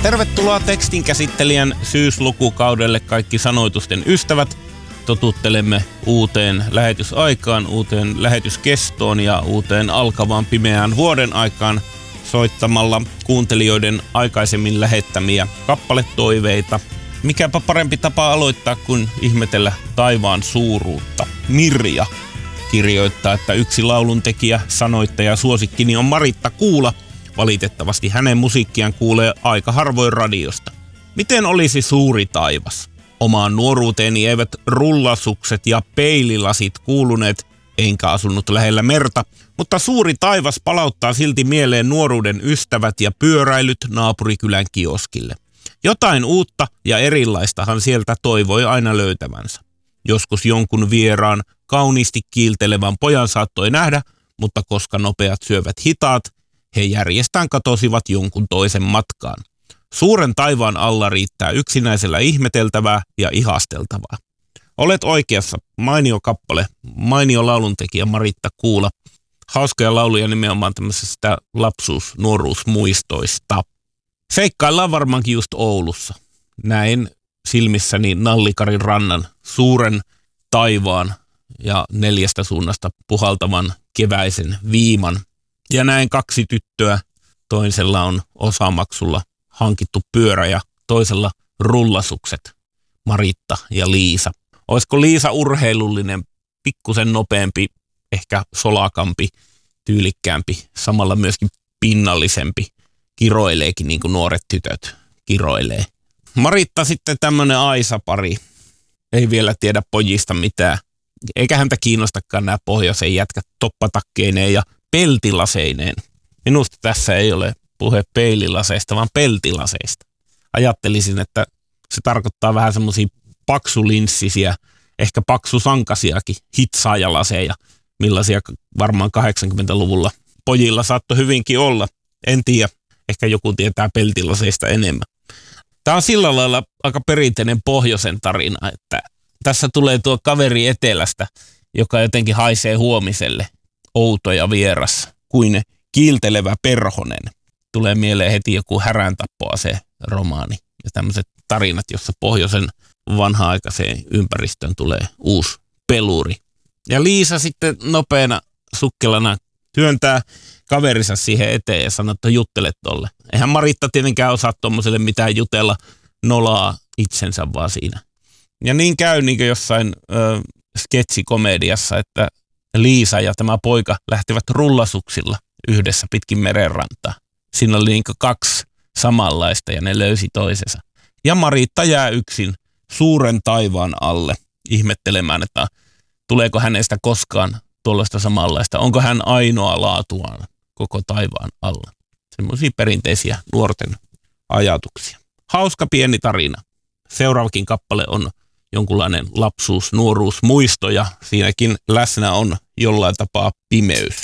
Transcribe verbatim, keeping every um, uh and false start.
Tervetuloa tekstin käsittelijän syyslukukaudelle kaikki sanoitusten ystävät. Totuttelemme uuteen lähetysaikaan, uuteen lähetyskestoon ja uuteen alkavaan pimeään vuoden aikaan soittamalla kuuntelijoiden aikaisemmin lähettämiä kappaletoiveita. Mikäpä parempi tapa aloittaa kuin ihmetellä taivaan suuruutta. Mirja kirjoittaa, että yksi lauluntekijä, sanoittaja ja suosikkini on Maritta Kuula. Valitettavasti hänen musiikkiaan kuulee aika harvoin radiosta. Miten olisi suuri taivas? Omaan nuoruuteeni eivät rullasukset ja peililasit kuuluneet, enkä asunut lähellä merta, mutta suuri taivas palauttaa silti mieleen nuoruuden ystävät ja pyöräilyt naapurikylän kioskille. Jotain uutta ja erilaistahan sieltä toivoi aina löytävänsä. Joskus jonkun vieraan, kauniisti kiiltelevän pojan saattoi nähdä, mutta koska nopeat syövät hitaat, he järjestään katosivat jonkun toisen matkaan. Suuren taivaan alla riittää yksinäisellä ihmeteltävää ja ihasteltavaa. Olet oikeassa. Mainio kappale, mainio lauluntekijä Maritta Kuula. Hauskoja lauluja nimenomaan tämmöisestä lapsuus-nuoruusmuistoista. Seikkaillaan varmaankin just Oulussa. Näin silmissäni Nallikarin rannan, suuren taivaan ja neljästä suunnasta puhaltavan keväisen viiman. Ja näin kaksi tyttöä. Toisella on osamaksulla hankittu pyörä ja toisella rullasukset. Maritta ja Liisa. Olisiko Liisa urheilullinen, pikkusen nopeampi, ehkä solakampi, tyylikkäämpi, samalla myöskin pinnallisempi. Kiroileekin niin kuin nuoret tytöt kiroilee. Maritta sitten tämmönen Aisa-pari. Ei vielä tiedä pojista mitään. Eikä häntä kiinnostakaan nämä pohjoisen jätkät toppatakkeineen ja peltilaseineen. Minusta tässä ei ole puhe peililaseista, vaan peltilaseista. Ajattelisin, että se tarkoittaa vähän semmoisia paksulinssisiä, ehkä paksusankasiakin hitsaajalaseja, millaisia varmaan kahdeksankymmentäluvulla pojilla saattoi hyvinkin olla. En tiedä, ehkä joku tietää peltilaseista enemmän. Tämä on sillä lailla aika perinteinen pohjoisen tarina, että tässä tulee tuo kaveri etelästä, joka jotenkin haisee huomiselle, outo ja vieras, kuin kiiltelevä perhonen. Tulee mieleen heti joku häräntapoase romaani ja tämmöiset tarinat, jossa pohjoisen vanha-aikaiseen ympäristöön tulee uusi peluri. Ja Liisa sitten nopeana sukkelana työntää kaverinsa siihen eteen ja sanoo, että juttele tolle. Eihän Maritta tietenkään osaa tommoselle mitään jutella, nolaa itsensä vaan siinä. Ja niin käy niin kuin jossain ö, sketsikomediassa, että Liisa ja tämä poika lähtivät rullasuksilla yhdessä pitkin merenrantaa. Siinä oli niin kuin kaksi samanlaista ja ne löysi toisensa. Ja Maritta jää yksin suuren taivaan alle ihmettelemään, että tuleeko hänestä koskaan tuollaista samanlaista. Onko hän ainoa laatuaan koko taivaan alla? Semmoisia perinteisiä nuorten ajatuksia. Hauska pieni tarina. Seuraavakin kappale on jonkunlainen lapsuus, nuoruus, muisto ja siinäkin läsnä on jollain tapaa pimeys.